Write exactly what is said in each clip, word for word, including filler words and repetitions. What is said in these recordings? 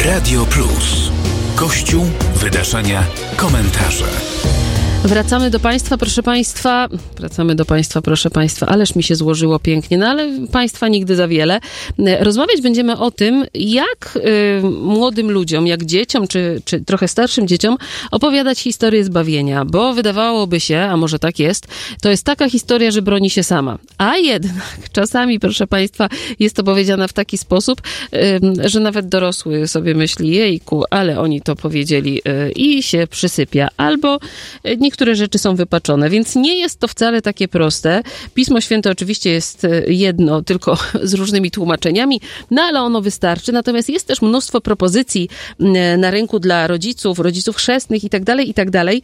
Radio Plus. Kościół, wydarzenia, komentarze. Wracamy do Państwa, proszę Państwa. Wracamy do Państwa, proszę Państwa. Ależ mi się złożyło pięknie, no ale Państwa nigdy za wiele. Rozmawiać będziemy o tym, jak y, młodym ludziom, jak dzieciom, czy, czy trochę starszym dzieciom opowiadać historię zbawienia, bo wydawałoby się, a może tak jest, to jest taka historia, że broni się sama. A jednak czasami, proszę Państwa, jest to powiedziana w taki sposób, y, że nawet dorosły sobie myśli, jejku, ale oni to powiedzieli y, i się przysypia. Albo y, niektóre rzeczy są wypaczone, więc nie jest to wcale takie proste. Pismo Święte oczywiście jest jedno, tylko z różnymi tłumaczeniami, no ale ono wystarczy. Natomiast jest też mnóstwo propozycji na rynku dla rodziców, rodziców chrzestnych i tak dalej, i tak dalej.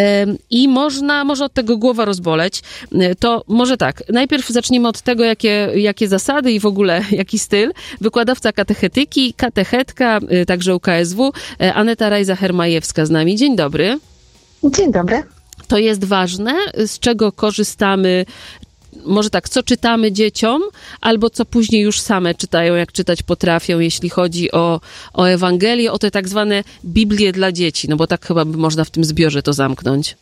I można, może od tego głowa rozboleć. To może tak, najpierw zaczniemy od tego, jakie, jakie zasady i w ogóle jaki styl. Wykładowca katechetyki, katechetka, także U K S W, Aneta Rajza-Hermajewska z nami. Dzień dobry. Dzień dobry. To jest ważne, z czego korzystamy, może tak, co czytamy dzieciom, albo co później już same czytają, jak czytać potrafią, jeśli chodzi o, o Ewangelię, o te tak zwane Biblię dla dzieci, no bo tak chyba by można w tym zbiorze to zamknąć.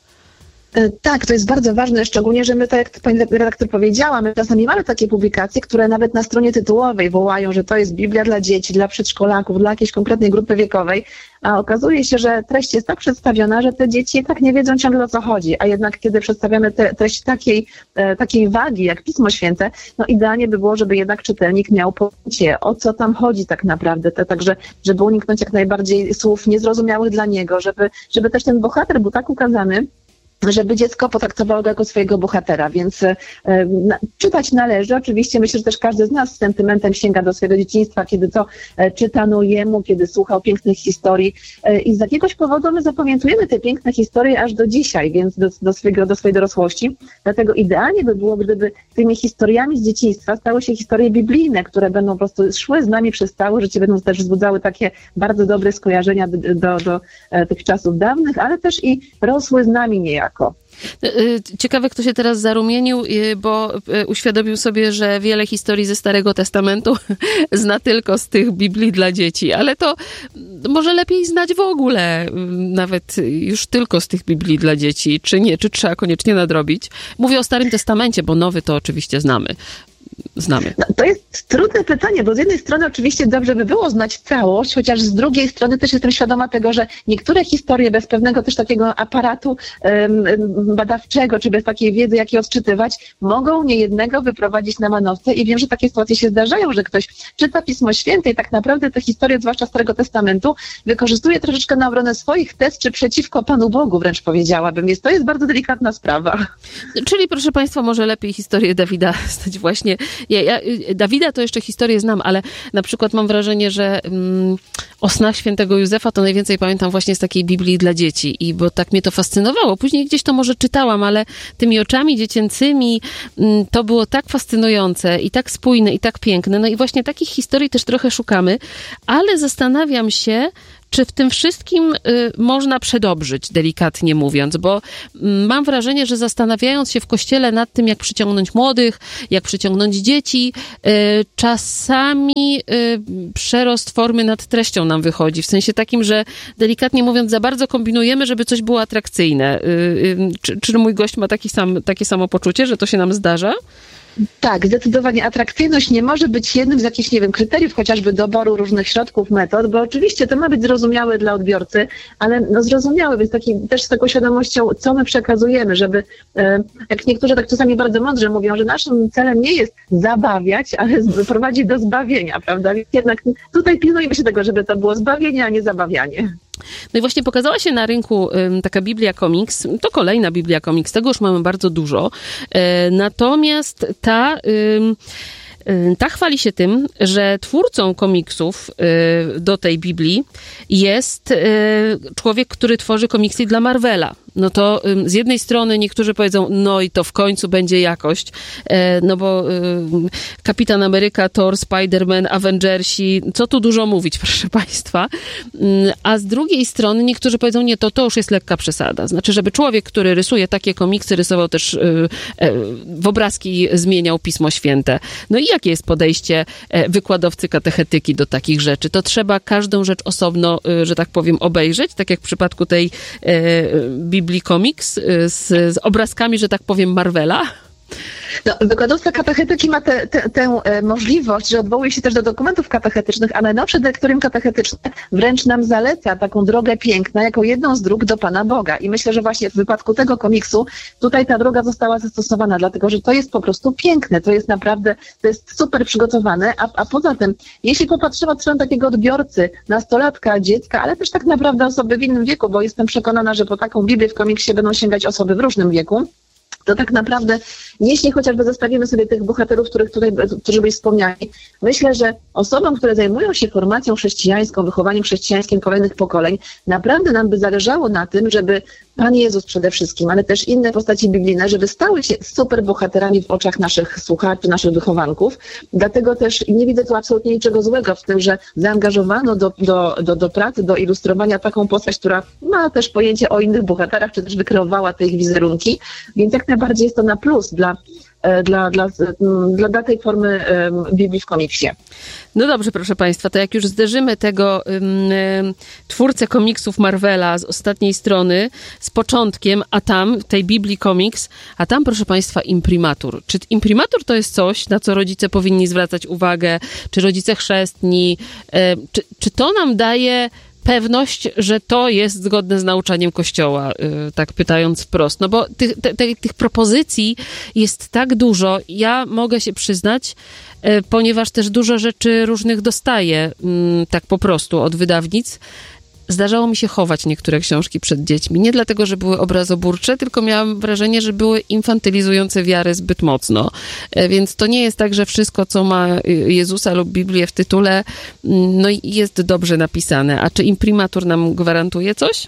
Tak, to jest bardzo ważne, szczególnie, że my, tak jak pani redaktor powiedziała, my czasami mamy takie publikacje, które nawet na stronie tytułowej wołają, że to jest Biblia dla dzieci, dla przedszkolaków, dla jakiejś konkretnej grupy wiekowej, a okazuje się, że treść jest tak przedstawiona, że te dzieci tak nie wiedzą ciągle, o co chodzi, a jednak kiedy przedstawiamy te, treść takiej, e, takiej wagi, jak Pismo Święte, no idealnie by było, żeby jednak czytelnik miał pojęcie, o co tam chodzi tak naprawdę, te, także żeby uniknąć jak najbardziej słów niezrozumiałych dla niego, żeby, żeby też ten bohater był tak ukazany, żeby dziecko potraktowało go jako swojego bohatera, więc e, na, czytać należy. Oczywiście myślę, że też każdy z nas z sentymentem sięga do swojego dzieciństwa, kiedy to e, czytano jemu, kiedy słuchał pięknych historii e, i z jakiegoś powodu my zapamiętujemy te piękne historie aż do dzisiaj, więc do, do, swojego, do swojej dorosłości. Dlatego idealnie by było, gdyby tymi historiami z dzieciństwa stały się historie biblijne, które będą po prostu szły z nami przez całe życie, będą też wzbudzały takie bardzo dobre skojarzenia do, do, do e, tych czasów dawnych, ale też i rosły z nami niejako. Ciekawe, kto się teraz zarumienił, bo uświadomił sobie, że wiele historii ze Starego Testamentu zna tylko z tych Biblii dla dzieci, ale to może lepiej znać w ogóle, nawet już tylko z tych Biblii dla dzieci, czy nie, czy trzeba koniecznie nadrobić. Mówię o Starym Testamencie, bo Nowy to oczywiście znamy. Znamy. No, to jest trudne pytanie, bo z jednej strony oczywiście dobrze by było znać całość, chociaż z drugiej strony też jestem świadoma tego, że niektóre historie bez pewnego też takiego aparatu um, badawczego, czy bez takiej wiedzy, jak je odczytywać, mogą niejednego wyprowadzić na manowce i wiem, że takie sytuacje się zdarzają, że ktoś czyta Pismo Święte i tak naprawdę te historie, zwłaszcza Starego Testamentu, wykorzystuje troszeczkę na obronę swoich tez, czy przeciwko Panu Bogu, wręcz powiedziałabym. Jest, to jest bardzo delikatna sprawa. Czyli, proszę Państwa, może lepiej historię Dawida znać właśnie. Ja, ja, Dawida to jeszcze historię znam, ale na przykład mam wrażenie, że mm, o snach świętego Józefa to najwięcej pamiętam właśnie z takiej Biblii dla dzieci i bo tak mnie to fascynowało. Później gdzieś to może czytałam, ale tymi oczami dziecięcymi mm, to było tak fascynujące i tak spójne i tak piękne. No i właśnie takich historii też trochę szukamy, ale zastanawiam się, czy w tym wszystkim y, można przedobrzyć, delikatnie mówiąc, bo y, mam wrażenie, że zastanawiając się w Kościele nad tym, jak przyciągnąć młodych, jak przyciągnąć dzieci, y, czasami y, przerost formy nad treścią nam wychodzi, w sensie takim, że delikatnie mówiąc za bardzo kombinujemy, żeby coś było atrakcyjne. Y, y, czy, czy mój gość ma taki sam, takie samo poczucie, że to się nam zdarza? Tak, zdecydowanie atrakcyjność nie może być jednym z jakichś, nie wiem, kryteriów chociażby doboru różnych środków, metod, bo oczywiście to ma być zrozumiałe dla odbiorcy, ale no zrozumiałe, więc taki, też z taką świadomością, co my przekazujemy, żeby, e, jak niektórzy tak czasami bardzo mądrze mówią, że naszym celem nie jest zabawiać, ale prowadzić do zbawienia, prawda? Więc jednak tutaj pilnujmy się tego, żeby to było zbawienie, a nie zabawianie. No i właśnie pokazała się na rynku um, taka Biblia Comics, to kolejna Biblia Comics, tego już mamy bardzo dużo, e, natomiast ta... Um, Ta chwali się tym, że twórcą komiksów do tej Biblii jest człowiek, który tworzy komiksy dla Marvela. no to z jednej strony niektórzy powiedzą, no i to w końcu będzie jakość, no bo Kapitan Ameryka, Thor, Spider-Man, Avengersi, co tu dużo mówić, proszę państwa. A z drugiej strony niektórzy powiedzą, nie, to to już jest lekka przesada. Znaczy, żeby człowiek, który rysuje takie komiksy, rysował też w obrazki, zmieniał Pismo Święte. No i jakie jest podejście wykładowcy katechetyki do takich rzeczy? To trzeba każdą rzecz osobno, że tak powiem, obejrzeć, tak jak w przypadku tej Biblii Komiks z, z obrazkami, że tak powiem, Marvela. No, wykładowca katechetyki ma tę te, te, te, możliwość, że odwołuje się też do dokumentów katechetycznych, a najnowsze dyrektorium katechetyczne wręcz nam zaleca taką drogę piękna jako jedną z dróg do Pana Boga. I myślę, że właśnie w wypadku tego komiksu tutaj ta droga została zastosowana, dlatego że to jest po prostu piękne, to jest naprawdę, to jest super przygotowane, a, a poza tym, jeśli popatrzymy od strony takiego odbiorcy, nastolatka, dziecka, ale też tak naprawdę osoby w innym wieku, bo jestem przekonana, że po taką Biblię w komiksie będą sięgać osoby w różnym wieku, to tak naprawdę, jeśli chociażby zestawimy sobie tych bohaterów, których tutaj, którzy byli wspomniani, myślę, że osobom, które zajmują się formacją chrześcijańską, wychowaniem chrześcijańskim kolejnych pokoleń, naprawdę nam by zależało na tym, żeby Pan Jezus przede wszystkim, ale też inne postaci biblijne, żeby stały się super bohaterami w oczach naszych słuchaczy, naszych wychowanków. Dlatego też nie widzę tu absolutnie niczego złego w tym, że zaangażowano do, do, do, do pracy, do ilustrowania taką postać, która ma też pojęcie o innych bohaterach, czy też wykreowała te ich wizerunki. Więc jak najbardziej jest to na plus dla Dla, dla, dla, dla tej formy um, Biblii w komiksie. No dobrze, proszę państwa, to jak już zderzymy tego um, twórcę komiksów Marvela z ostatniej strony, z początkiem, a tam, tej Biblii komiks, a tam, proszę państwa, imprimatur. Czy imprimatur to jest coś, na co rodzice powinni zwracać uwagę? Czy rodzice chrzestni? E, czy, czy to nam daje pewność, że to jest zgodne z nauczaniem Kościoła, tak pytając wprost. No bo tych, te, te, tych propozycji jest tak dużo. Ja mogę się przyznać, ponieważ też dużo rzeczy różnych dostaję tak po prostu od wydawnic. Zdarzało mi się chować niektóre książki przed dziećmi. Nie dlatego, że były obrazoburcze, tylko miałam wrażenie, że były infantylizujące wiarę zbyt mocno. Więc to nie jest tak, że wszystko, co ma Jezusa lub Biblię w tytule, no jest dobrze napisane. A czy imprimatur nam gwarantuje coś?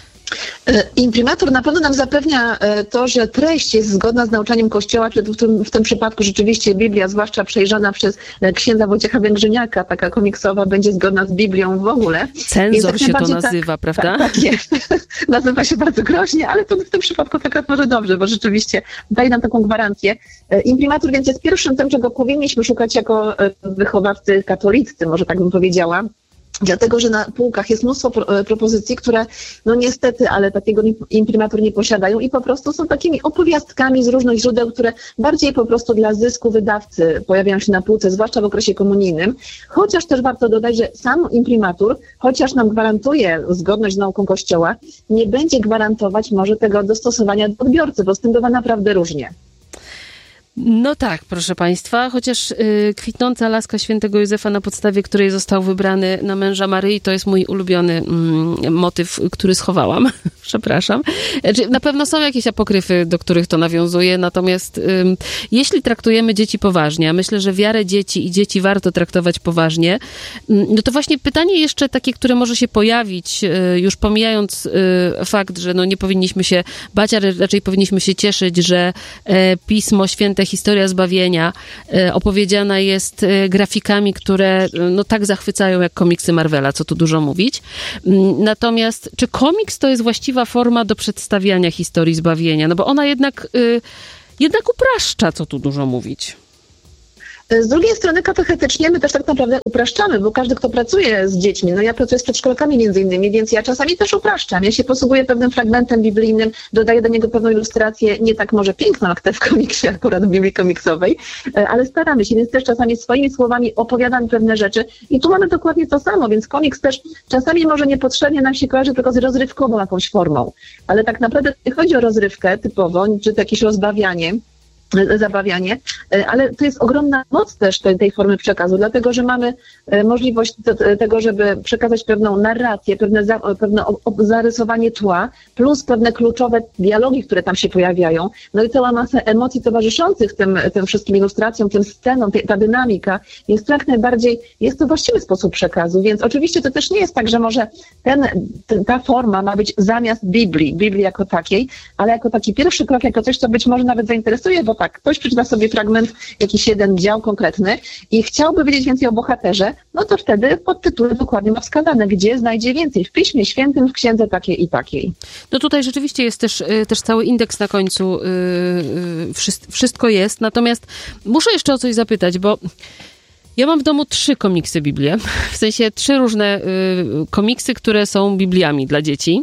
Imprimatur na pewno nam zapewnia to, że treść jest zgodna z nauczaniem Kościoła, w tym, w tym przypadku rzeczywiście Biblia, zwłaszcza przejrzana przez księdza Wojciecha Węgrzyniaka, taka komiksowa, będzie zgodna z Biblią w ogóle. Cenzor tak się to nazywa, tak, prawda? Tak, tak jest. Nazywa się bardzo groźnie, ale to w tym przypadku tak może dobrze, bo rzeczywiście daje nam taką gwarancję. Imprimatur więc jest pierwszym tym, czego powinniśmy szukać jako wychowawcy katoliccy, może tak bym powiedziała. Dlatego, że na półkach jest mnóstwo pro, propozycji, które no niestety, ale takiego imprimatur nie posiadają i po prostu są takimi opowiastkami z różnych źródeł, które bardziej po prostu dla zysku wydawcy pojawiają się na półce, zwłaszcza w okresie komunijnym. Chociaż też warto dodać, że sam imprimatur, chociaż nam gwarantuje zgodność z nauką Kościoła, nie będzie gwarantować może tego dostosowania do odbiorcy, bo z tym bywa naprawdę różnie. No tak, proszę państwa, chociaż y, kwitnąca laska świętego Józefa, na podstawie której został wybrany na męża Maryi, to jest mój ulubiony mm, motyw, który schowałam. Przepraszam. Znaczy, na pewno są jakieś apokryfy, do których to nawiązuje, natomiast y, jeśli traktujemy dzieci poważnie, a myślę, że wiarę dzieci i dzieci warto traktować poważnie, y, no to właśnie pytanie jeszcze takie, które może się pojawić, y, już pomijając y, fakt, że no nie powinniśmy się bać, ale raczej powinniśmy się cieszyć, że y, Pismo Święte, historia zbawienia e, opowiedziana jest e, grafikami, które e, no tak zachwycają jak komiksy Marvela, co tu dużo mówić. Natomiast czy komiks to jest właściwa forma do przedstawiania historii zbawienia? No bo ona jednak, e, jednak upraszcza, co tu dużo mówić. Z drugiej strony katechetycznie my też tak naprawdę upraszczamy, bo każdy, kto pracuje z dziećmi, no ja pracuję z przedszkolakami między innymi, więc ja czasami też upraszczam. Ja się posługuję pewnym fragmentem biblijnym, dodaję do niego pewną ilustrację, nie tak może piękną jak te w komiksie, akurat w Biblii komiksowej, ale staramy się, więc też czasami swoimi słowami opowiadam pewne rzeczy i tu mamy dokładnie to samo, więc komiks też czasami może niepotrzebnie nam się kojarzy tylko z rozrywkową jakąś formą, ale tak naprawdę nie chodzi o rozrywkę typową, czy to jakieś rozbawianie, zabawianie, ale to jest ogromna moc też tej, tej formy przekazu, dlatego że mamy możliwość tego, żeby przekazać pewną narrację, pewne, za, pewne zarysowanie tła, plus pewne kluczowe dialogi, które tam się pojawiają, no i cała masa emocji towarzyszących tym, tym wszystkim ilustracjom, tym scenom, ta dynamika jest jak najbardziej, jest to właściwy sposób przekazu, więc oczywiście to też nie jest tak, że może ten, ten, ta forma ma być zamiast Biblii, Biblii jako takiej, ale jako taki pierwszy krok, jako coś, co być może nawet zainteresuje, bo tak, ktoś przeczyta sobie fragment, jakiś jeden dział konkretny i chciałby wiedzieć więcej o bohaterze, no to wtedy pod tytułem dokładnie ma wskazane, gdzie znajdzie więcej w Piśmie Świętym, w księdze takiej i takiej. No tutaj rzeczywiście jest też, też cały indeks na końcu, wszystko jest, natomiast muszę jeszcze o coś zapytać, bo ja mam w domu trzy komiksy Biblię, w sensie trzy różne komiksy, które są Bibliami dla dzieci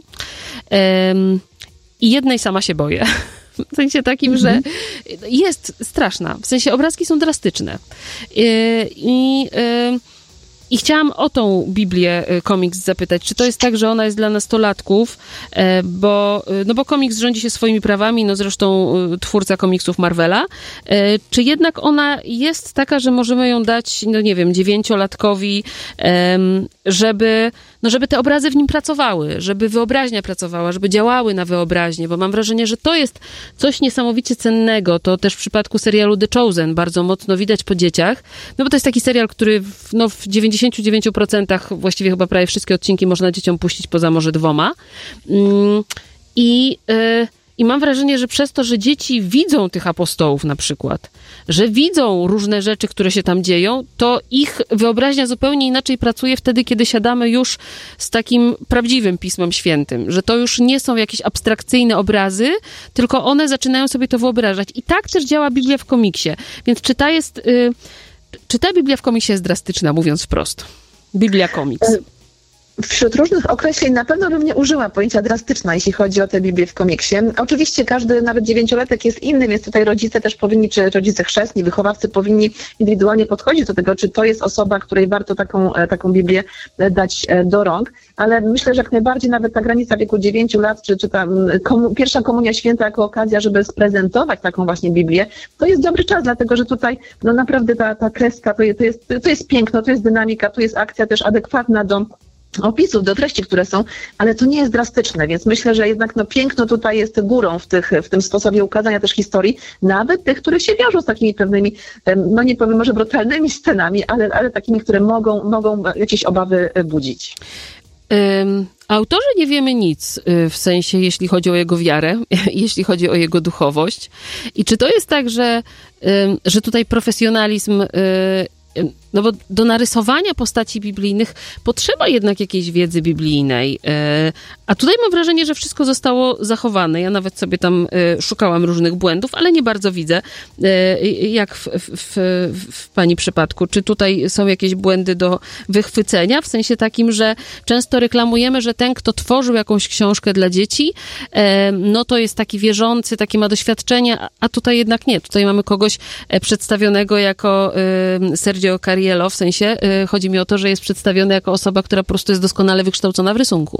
i jednej sama się boję. W sensie takim, mm-hmm. że jest straszna. W sensie obrazki są drastyczne. I, i, i chciałam o tą Biblię komiks zapytać, czy to jest tak, że ona jest dla nastolatków, bo, no bo komiks rządzi się swoimi prawami, no zresztą twórca komiksów Marvela, czy jednak ona jest taka, że możemy ją dać, no nie wiem, dziewięciolatkowi, żeby, no żeby te obrazy w nim pracowały, żeby wyobraźnia pracowała, żeby działały na wyobraźnię, bo mam wrażenie, że to jest coś niesamowicie cennego. To też w przypadku serialu The Chosen bardzo mocno widać po dzieciach, no bo to jest taki serial, który w, no w dziewięćdziesięciu dziewięciu procentach, właściwie chyba prawie wszystkie odcinki można dzieciom puścić poza może dwoma. I, yy, I mam wrażenie, że przez to, że dzieci widzą tych apostołów na przykład, że widzą różne rzeczy, które się tam dzieją, to ich wyobraźnia zupełnie inaczej pracuje wtedy, kiedy siadamy już z takim prawdziwym Pismem Świętym, że to już nie są jakieś abstrakcyjne obrazy, tylko one zaczynają sobie to wyobrażać. I tak też działa Biblia w komiksie. Więc czy ta jest, yy, czy ta Biblia w komiksie jest drastyczna, mówiąc wprost? Biblia komiks. Wśród różnych określeń na pewno bym nie użyła pojęcia drastyczna, jeśli chodzi o tę Biblię w komiksie. Oczywiście każdy, nawet dziewięciolatek jest inny, więc tutaj rodzice też powinni, czy rodzice chrzestni, wychowawcy powinni indywidualnie podchodzić do tego, czy to jest osoba, której warto taką, taką Biblię dać do rąk. Ale myślę, że jak najbardziej nawet ta granica wieku dziewięciu lat, czy, czy ta komu, pierwsza komunia święta jako okazja, żeby sprezentować taką właśnie Biblię, to jest dobry czas, dlatego że tutaj no naprawdę ta, ta kreska, to jest, to, jest, to jest piękno, to jest dynamika, to jest akcja też adekwatna do opisów, do treści, które są, ale to nie jest drastyczne, więc myślę, że jednak no, piękno tutaj jest górą w, tych, w tym sposobie ukazania też historii, nawet tych, które się wiążą z takimi pewnymi, no nie powiem może brutalnymi scenami, ale, ale takimi, które mogą, mogą jakieś obawy budzić. Um, autorze nie wiemy nic, w sensie jeśli chodzi o jego wiarę, jeśli chodzi o jego duchowość. I czy to jest tak, że, że tutaj profesjonalizm, no bo do narysowania postaci biblijnych potrzeba jednak jakiejś wiedzy biblijnej. A tutaj mam wrażenie, że wszystko zostało zachowane. Ja nawet sobie tam szukałam różnych błędów, ale nie bardzo widzę, jak w, w, w pani przypadku. Czy tutaj są jakieś błędy do wychwycenia? W sensie takim, że często reklamujemy, że ten, kto tworzył jakąś książkę dla dzieci, no to jest taki wierzący, taki ma doświadczenie, a tutaj jednak nie. Tutaj mamy kogoś przedstawionego jako Sergio Cariello, w sensie chodzi mi o to, że jest przedstawiony jako osoba, która po prostu jest doskonale wykształcona w rysunku.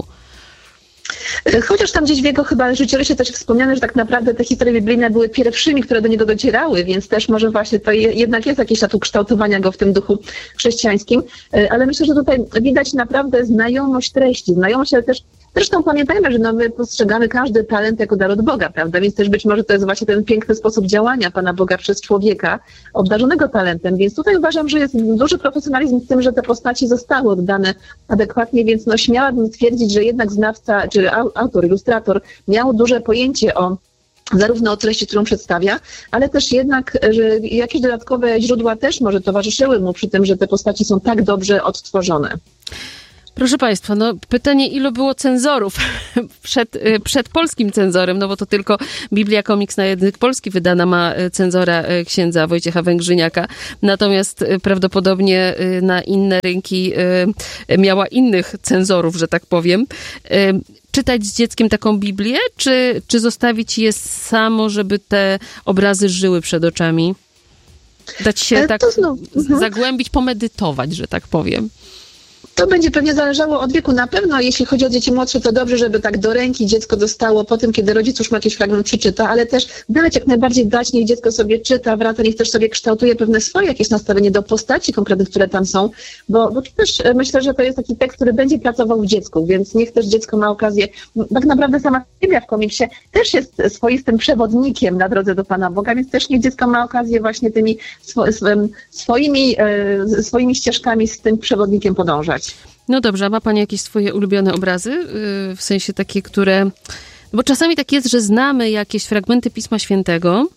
Chociaż tam gdzieś w jego chyba życiorysie też wspomniane, że tak naprawdę te historie biblijne były pierwszymi, które do niego docierały, więc też może właśnie to jednak jest jakieś tu kształtowania go w tym duchu chrześcijańskim, ale myślę, że tutaj widać naprawdę znajomość treści, znajomość, ale też zresztą pamiętajmy, że no my postrzegamy każdy talent jako dar od Boga, prawda? Więc też być może to jest właśnie ten piękny sposób działania Pana Boga przez człowieka obdarzonego talentem. Więc tutaj uważam, że jest duży profesjonalizm w tym, że te postaci zostały oddane adekwatnie, więc no śmiałabym stwierdzić, że jednak znawca, czy autor, ilustrator miał duże pojęcie o zarówno o treści, którą przedstawia, ale też jednak, że jakieś dodatkowe źródła też może towarzyszyły mu przy tym, że te postaci są tak dobrze odtworzone. Proszę Państwa, no pytanie, ilu było cenzorów przed, przed polskim cenzorem, no bo to tylko Biblia Komiks na język polski wydana ma cenzora księdza Wojciecha Węgrzyniaka, natomiast prawdopodobnie na inne rynki miała innych cenzorów, że tak powiem. Czytać z dzieckiem taką Biblię, czy, czy zostawić je samo, żeby te obrazy żyły przed oczami? Dać się tak zagłębić, pomedytować, że tak powiem. To będzie pewnie zależało od wieku. Na pewno, jeśli chodzi o dzieci młodsze, to dobrze, żeby tak do ręki dziecko dostało po tym, kiedy rodzic już ma jakiś fragment przeczyta, ale też dać jak najbardziej dać, niech dziecko sobie czyta, wraca, niech też sobie kształtuje pewne swoje jakieś nastawienie do postaci konkretnych, które tam są, bo, bo też myślę, że to jest taki tekst, który będzie pracował w dziecku, więc niech też dziecko ma okazję, tak naprawdę sama Biblia w komiksie też jest swoistym przewodnikiem na drodze do Pana Boga, więc też niech dziecko ma okazję właśnie tymi swo, swoimi, e, swoimi ścieżkami z tym przewodnikiem podążać. No dobrze, a ma Pani jakieś swoje ulubione obrazy? W sensie takie, które... Bo czasami tak jest, że znamy jakieś fragmenty Pisma Świętego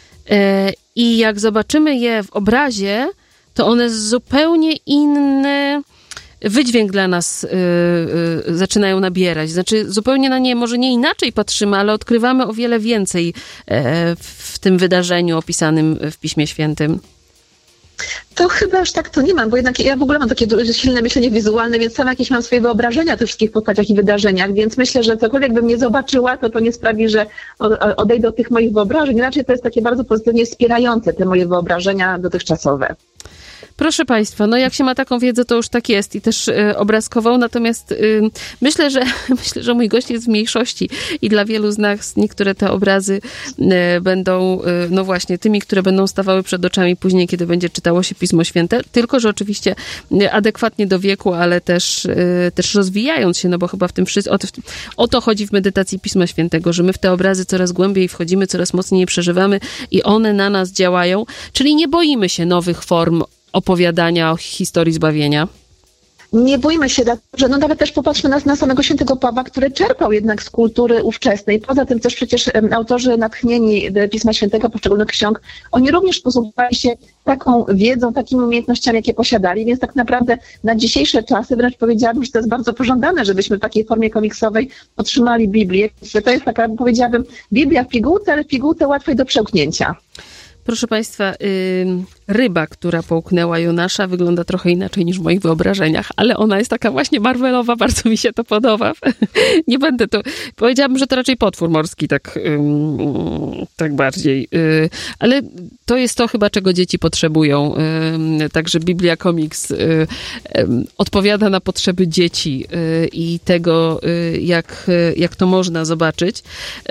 i jak zobaczymy je w obrazie, to one zupełnie inny wydźwięk dla nas zaczynają nabierać. Znaczy zupełnie na nie, może nie inaczej patrzymy, ale odkrywamy o wiele więcej w tym wydarzeniu opisanym w Piśmie Świętym. To chyba już tak to nie mam, bo jednak ja w ogóle mam takie silne myślenie wizualne, więc sama jakieś mam swoje wyobrażenia o tych wszystkich postaciach i wydarzeniach, więc myślę, że cokolwiek bym nie zobaczyła, to to nie sprawi, że odejdę od tych moich wyobrażeń. Raczej to jest takie bardzo pozytywnie wspierające te moje wyobrażenia dotychczasowe. Proszę Państwa, no jak się ma taką wiedzę, to już tak jest i też y, obrazkową, natomiast y, myślę, że myślę, że mój gość jest w mniejszości i dla wielu z nas niektóre te obrazy y, będą, y, no właśnie, tymi, które będą stawały przed oczami później, kiedy będzie czytało się Pismo Święte, tylko że oczywiście y, adekwatnie do wieku, ale też, y, też rozwijając się, no bo chyba w tym wszystkim, o, o to chodzi w medytacji Pisma Świętego, że my w te obrazy coraz głębiej wchodzimy, coraz mocniej je przeżywamy i one na nas działają, czyli nie boimy się nowych form opowiadania o historii zbawienia. Nie bójmy się, że no nawet też popatrzmy na, na samego świętego Pawła, który czerpał jednak z kultury ówczesnej. Poza tym też przecież um, autorzy natchnieni do Pisma Świętego, poszczególnych ksiąg, oni również posługiwali się taką wiedzą, takimi umiejętnościami, jakie posiadali, więc tak naprawdę na dzisiejsze czasy wręcz powiedziałabym, że to jest bardzo pożądane, żebyśmy w takiej formie komiksowej otrzymali Biblię. To jest taka, powiedziałabym, Biblia w pigułce, ale w pigułce łatwej do przełknięcia. Proszę Państwa, ryba, która połknęła Jonasza, wygląda trochę inaczej niż w moich wyobrażeniach, ale ona jest taka właśnie Marvelowa, bardzo mi się to podoba. Nie będę to... Powiedziałabym, że to raczej potwór morski, tak, tak bardziej. Ale to jest to chyba, czego dzieci potrzebują. Także Biblia Comics odpowiada na potrzeby dzieci i tego, jak, jak to można zobaczyć.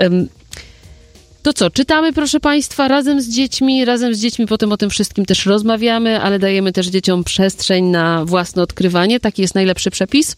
To co, czytamy, proszę Państwa, razem z dziećmi, razem z dziećmi potem o tym wszystkim też rozmawiamy, ale dajemy też dzieciom przestrzeń na własne odkrywanie. Taki jest najlepszy przepis?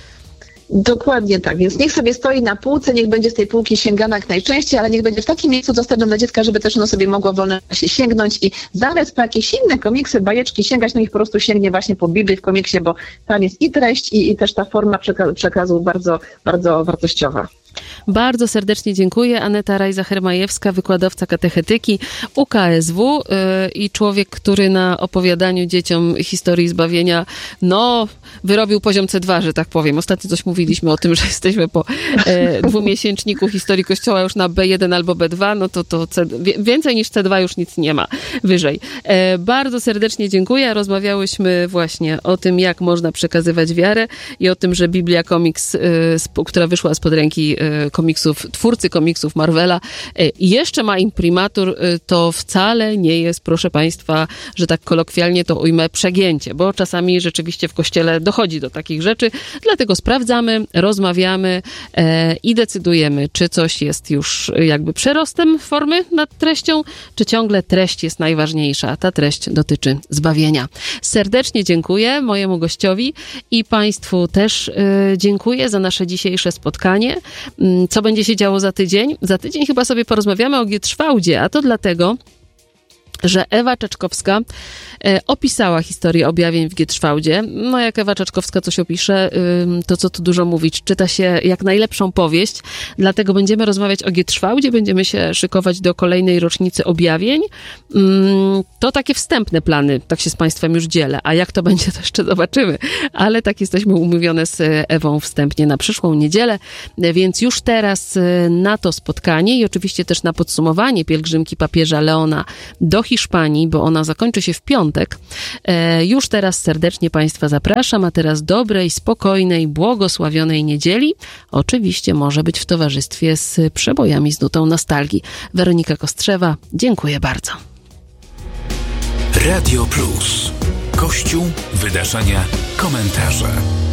Dokładnie tak, więc niech sobie stoi na półce, niech będzie z tej półki sięgana jak najczęściej, ale niech będzie w takim miejscu dostępnym dla dziecka, żeby też ono sobie mogło wolno się sięgnąć i zamiast po jakieś inne komiksy, bajeczki sięgać, no niech po prostu sięgnie właśnie po Biblii w komiksie, bo tam jest i treść i, i też ta forma przeka- przekazu bardzo, bardzo wartościowa. Bardzo serdecznie dziękuję. Aneta Rajza-Hermajewska, wykładowca katechetyki U K S W yy, i człowiek, który na opowiadaniu dzieciom historii zbawienia, no, wyrobił poziom C dwa, że tak powiem. Ostatnio coś mówiliśmy o tym, że jesteśmy po yy, dwumiesięczniku historii Kościoła już na B jeden albo B dwa, no to, to C, więcej niż C dwa już nic nie ma wyżej. Yy, bardzo serdecznie dziękuję. Rozmawiałyśmy właśnie o tym, jak można przekazywać wiarę i o tym, że Biblia Comics, yy, sp- która wyszła spod ręki komiksów, twórcy komiksów Marvela i jeszcze ma imprimatur, to wcale nie jest, proszę Państwa, że tak kolokwialnie to ujmę, przegięcie, bo czasami rzeczywiście w kościele dochodzi do takich rzeczy, dlatego sprawdzamy, rozmawiamy e, i decydujemy, czy coś jest już jakby przerostem formy nad treścią, czy ciągle treść jest najważniejsza, a ta treść dotyczy zbawienia. Serdecznie dziękuję mojemu gościowi i Państwu też e, dziękuję za nasze dzisiejsze spotkanie. Co będzie się działo za tydzień? Za tydzień chyba sobie porozmawiamy o Gietrzwałdzie, a to dlatego, że Ewa Czeczkowska e, opisała historię objawień w Gietrzwałdzie. No jak Ewa Czeczkowska coś opisze, y, to co tu dużo mówić, czyta się jak najlepszą powieść, dlatego będziemy rozmawiać o Gietrzwałdzie, będziemy się szykować do kolejnej rocznicy objawień. Y, to takie wstępne plany, tak się z Państwem już dzielę, a jak to będzie, to jeszcze zobaczymy, ale tak jesteśmy umówione z Ewą wstępnie na przyszłą niedzielę, więc już teraz na to spotkanie i oczywiście też na podsumowanie pielgrzymki papieża Leona do Hiszpanii, bo ona zakończy się w piątek. E, już teraz serdecznie Państwa zapraszam, a teraz dobrej, spokojnej, błogosławionej niedzieli. Oczywiście może być w towarzystwie z przebojami z nutą nostalgii. Weronika Kostrzewa, dziękuję bardzo. Radio Plus. Kościół, wydarzenia, komentarze.